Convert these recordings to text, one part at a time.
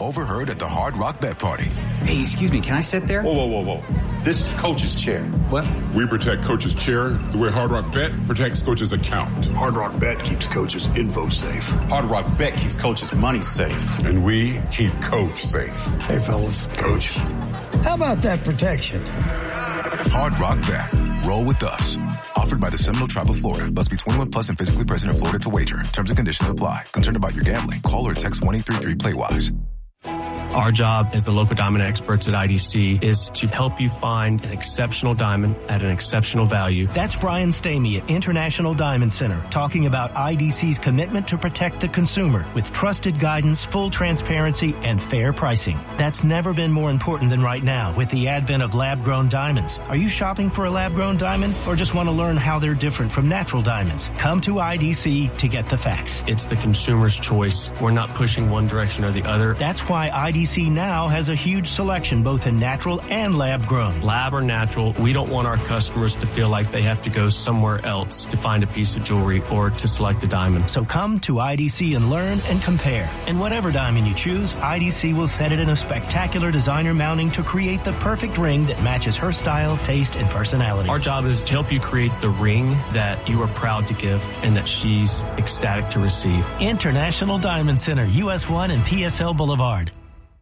overheard at the Hard Rock Bet Party. Hey, excuse me, can I sit there? Whoa. This is Coach's chair. What? We protect Coach's chair the way Hard Rock Bet protects Coach's account. Hard Rock Bet keeps Coach's info safe. Hard Rock Bet keeps Coach's money safe. And we keep Coach safe. Hey, fellas. Coach. How about that protection? Hard Rock Bet. Roll with us. Offered by the Seminole Tribe of Florida. Must be 21 plus and physically present in Florida to wager. Terms and conditions apply. Concerned about your gambling? Call or text 1-833-PLAY-WISE. Our job as the local diamond experts at IDC is to help you find an exceptional diamond at an exceptional value. That's Brian Stamey at International Diamond Center talking about IDC's commitment to protect the consumer with trusted guidance, full transparency, and fair pricing. That's never been more important than right now with the advent of lab-grown diamonds. Are you shopping for a lab-grown diamond or just want to learn how they're different from natural diamonds? Come to IDC to get the facts. It's the consumer's choice. We're not pushing one direction or the other. That's why IDC now has a huge selection both in natural and lab-grown. Lab or natural, we don't want our customers to feel like they have to go somewhere else to find a piece of jewelry or to select a diamond. So come to IDC and learn and compare. And whatever diamond you choose, IDC will set it in a spectacular designer mounting to create the perfect ring that matches her style, taste, and personality. Our job is to help you create the ring that you are proud to give and that she's ecstatic to receive. International Diamond Center, US 1 and PSL Boulevard.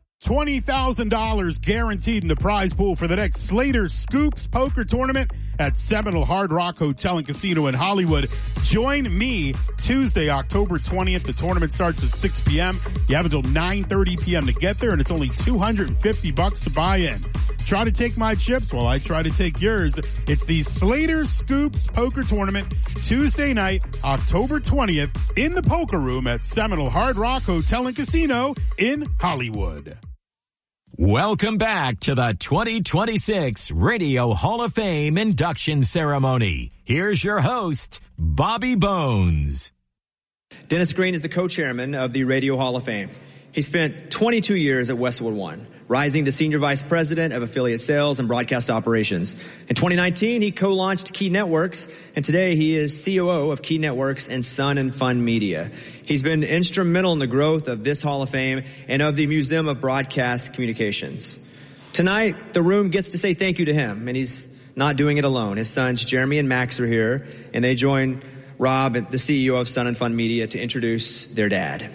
$20,000 guaranteed in the prize pool for the next Slater Scoops Poker Tournament at Seminole Hard Rock Hotel and Casino in Hollywood. Join me Tuesday, October 20th. The tournament starts at 6 p.m. You have until 9:30 p.m. to get there, and it's only $250 to buy in. Try to take my chips while I try to take yours. It's the Slater Scoops Poker Tournament, Tuesday night, October 20th, in the Poker Room at Seminole Hard Rock Hotel and Casino in Hollywood. Welcome back to the 2026 Radio Hall of Fame induction ceremony. Here's your host, Bobby Bones. Dennis Green is the co-chairman of the Radio Hall of Fame. He spent 22 years at Westwood One, rising to senior vice president of affiliate sales and broadcast operations. In 2019, he co-launched Key Networks, and today he is COO of Key Networks and Sun and Fun Media. He's been instrumental in the growth of this Hall of Fame and of the Museum of Broadcast Communications. Tonight, the room gets to say thank you to him, and he's not doing it alone. His sons, Jeremy and Max, are here, and they join Rob, the CEO of Sun and Fun Media, to introduce their dad.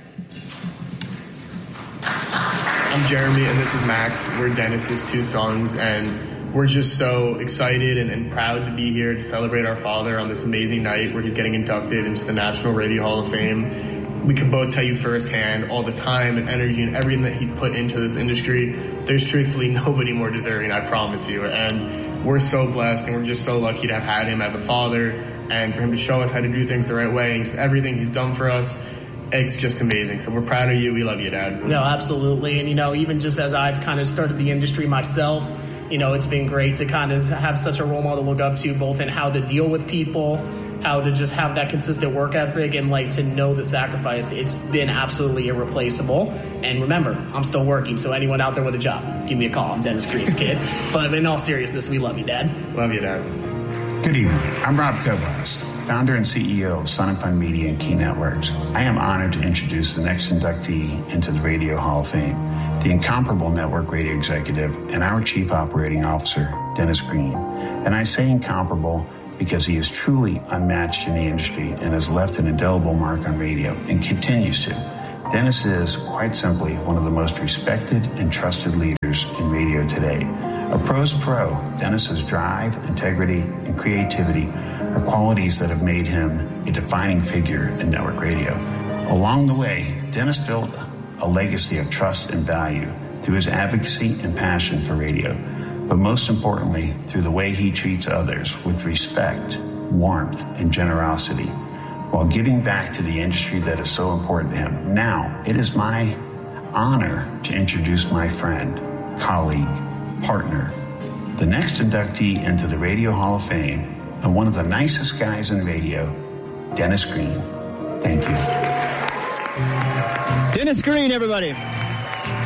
I'm Jeremy, and this is Max. We're Dennis's two sons, and we're just so excited and proud to be here to celebrate our father on this amazing night where he's getting inducted into the National Radio Hall of Fame. We can both tell you firsthand all the time and energy and everything that he's put into this industry. There's truthfully nobody more deserving, I promise you. And we're so blessed, and we're just so lucky to have had him as a father and for him to show us how to do things the right way and just everything he's done for us. It's just amazing. So we're proud of you. We love you, Dad. No, absolutely. And, even just as I've kind of started the industry myself, it's been great to kind of have such a role model to look up to, both in how to deal with people, how to just have that consistent work ethic, and to know the sacrifice. It's been absolutely irreplaceable. And remember, I'm still working. So anyone out there with a job, give me a call. I'm Dennis Green's kid. But in all seriousness, we love you, Dad. Love you, Dad. Good evening. I'm Rob Koblas, founder and CEO of Sun and Fun Media and Key Networks. I am honored to introduce the next inductee into the Radio Hall of Fame, the incomparable network radio executive and our Chief Operating Officer, Dennis Green. And I say incomparable because he is truly unmatched in the industry and has left an indelible mark on radio and continues to. Dennis is, quite simply, one of the most respected and trusted leaders in radio today. A pro's pro, Dennis's drive, integrity, and creativity are qualities that have made him a defining figure in network radio. Along the way, Dennis built a legacy of trust and value through his advocacy and passion for radio, but most importantly, through the way he treats others with respect, warmth, and generosity, while giving back to the industry that is so important to him. Now, it is my honor to introduce my friend, colleague, partner, the next inductee into the Radio Hall of Fame, and one of the nicest guys in radio, Dennis Green. Thank you. Dennis Green, everybody.